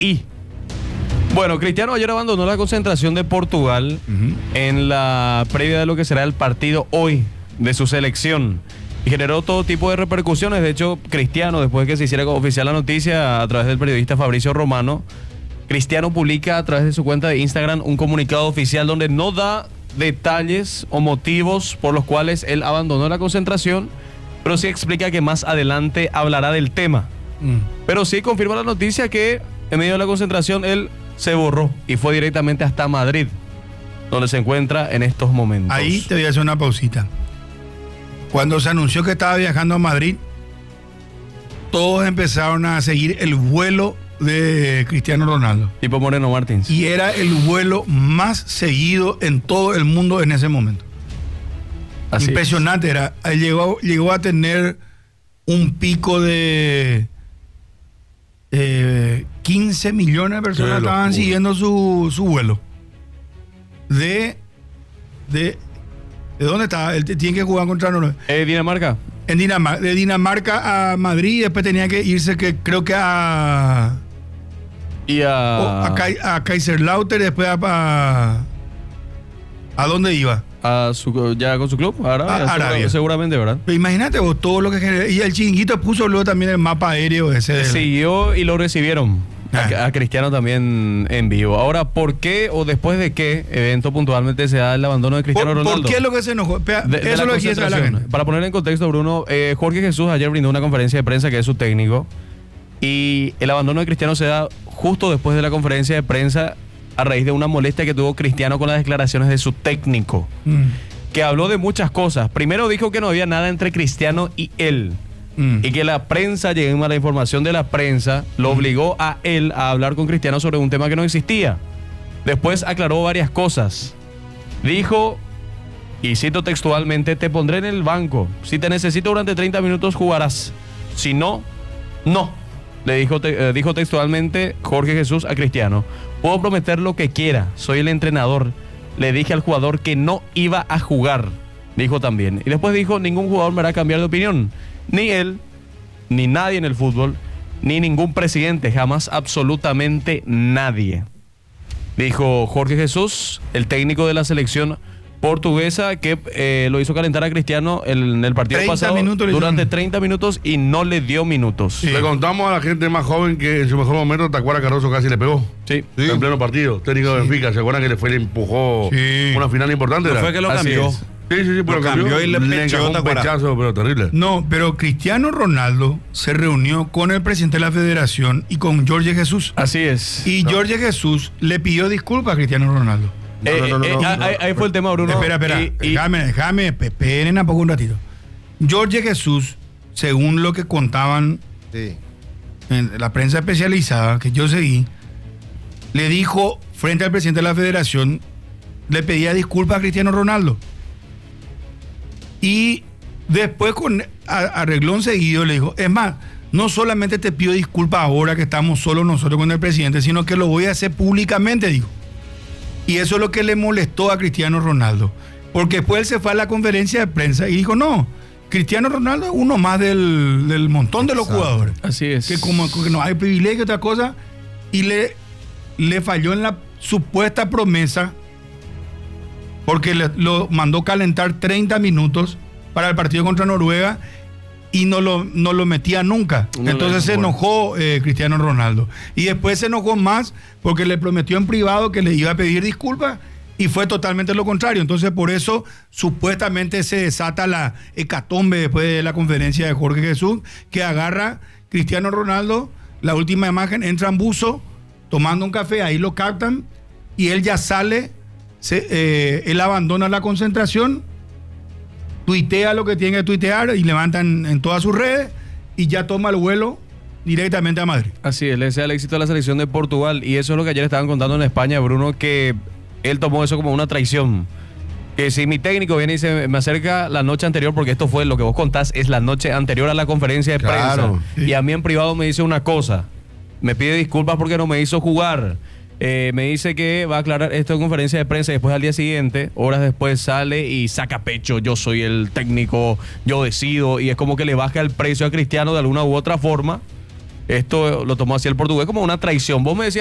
Y bueno, Cristiano ayer abandonó la concentración de Portugal en la previa de lo que será el partido hoy de su selección. Y generó todo tipo de repercusiones. De hecho, Cristiano, después de que se hiciera oficial la noticia a través del periodista Fabricio Romano, Cristiano publica a través de su cuenta de Instagram un comunicado oficial donde no da detalles o motivos por los cuales él abandonó la concentración, pero sí explica que más adelante hablará del tema. Pero sí confirma la noticia que en medio de la concentración él se borró y fue directamente hasta Madrid, donde se encuentra en estos momentos. Ahí te voy a hacer una pausita. Cuando se anunció que estaba viajando a Madrid, todos empezaron a seguir el vuelo de Cristiano Ronaldo. Tipo Moreno Martins. Y era el vuelo más seguido en todo el mundo en ese momento. Así impresionante es. Era. Llegó a tener un pico de 15 millones de personas estaban siguiendo su vuelo. ¿De dónde estaba? Él tiene que jugar contra Noruega. Dinamarca. En Dinamarca. De Dinamarca a Madrid y después tenía que irse, que creo que a Kaiserslautern, después ¿a dónde iba? Ya con su club, Arabia. Seguramente, ¿verdad? Pero imagínate vos todo lo que generó. Y el Chiringuito puso luego también el mapa aéreo ese. Siguió y lo recibieron. A Cristiano también en vivo. Ahora, ¿por qué o después de qué evento puntualmente se da el abandono de Cristiano Ronaldo? ¿Por qué es lo que se enojó? Eso es lo que quiere saber la gente. Para poner en contexto, Bruno, Jorge Jesús ayer brindó una conferencia de prensa que es su técnico, y el abandono de Cristiano se da justo después de la conferencia de prensa a raíz de una molestia que tuvo Cristiano con las declaraciones de su técnico, que habló de muchas cosas. Primero dijo que no había nada entre Cristiano y él. Y que la prensa, llegó a la información de la prensa, lo obligó a él a hablar con Cristiano sobre un tema que no existía. Después aclaró varias cosas. Dijo, y cito textualmente: te pondré en el banco. Si te necesito durante 30 minutos jugarás. Si no, no. Le dijo textualmente Jorge Jesús a Cristiano. Puedo prometer lo que quiera, soy el entrenador. Le dije al jugador que no iba a jugar. Dijo también. Y después dijo, ningún jugador me hará cambiar de opinión. Ni él, ni nadie en el fútbol, ni ningún presidente, jamás, absolutamente nadie. Dijo Jorge Jesús, el técnico de la selección portuguesa, que lo hizo calentar a Cristiano en el partido pasado durante 30 minutos y no le dio minutos. Sí. Le contamos a la gente más joven que en su mejor momento Tacuara Cardoso casi le pegó. Sí. En pleno partido, técnico de Benfica. ¿Se acuerdan que le empujó una final importante? No fue que lo cambió. Sí, pero lo cambió y le pechó un pechazo, pero terrible. No, pero Cristiano Ronaldo se reunió con el presidente de la federación y con Jorge Jesús. Así es. Y Jorge Jesús le pidió disculpas a Cristiano Ronaldo. Ahí fue el tema, Bruno. Espera. Déjame, esperen a poco un ratito. Jorge Jesús, según lo que contaban en la prensa especializada que yo seguí, le dijo frente al presidente de la federación, le pedía disculpas a Cristiano Ronaldo. Y después, con arreglón seguido, le dijo, es más, no solamente te pido disculpas ahora que estamos solo nosotros con el presidente, sino que lo voy a hacer públicamente, dijo. Y eso es lo que le molestó a Cristiano Ronaldo. Porque después él se fue a la conferencia de prensa y dijo, no, Cristiano Ronaldo es uno más del montón de los jugadores. Así es. Que como que no hay privilegio, otra cosa. Y le falló en la supuesta promesa, porque lo mandó calentar 30 minutos para el partido contra Noruega y no lo metía nunca. Entonces se enojó Cristiano Ronaldo. Y después se enojó más porque le prometió en privado que le iba a pedir disculpas y fue totalmente lo contrario. Entonces por eso supuestamente se desata la hecatombe después de la conferencia de Jorge Jesús, que agarra Cristiano Ronaldo, la última imagen, entra en buzo tomando un café, ahí lo captan y él ya sale. Él abandona la concentración, tuitea lo que tiene que tuitear y levantan en todas sus redes y ya toma el vuelo directamente a Madrid. Así es, le desea el éxito a la selección de Portugal, y eso es lo que ayer estaban contando en España, Bruno, que él tomó eso como una traición. Que si mi técnico viene y me acerca la noche anterior, porque esto fue lo que vos contás, es la noche anterior a la conferencia de prensa, y a mí en privado me dice una cosa, me pide disculpas porque no me hizo jugar. Me dice que va a aclarar esto en conferencia de prensa y después al día siguiente, horas después, sale y saca pecho, yo soy el técnico, yo decido, y es como que le baja el precio a Cristiano de alguna u otra forma, esto lo tomó así el portugués como una traición. Vos me decías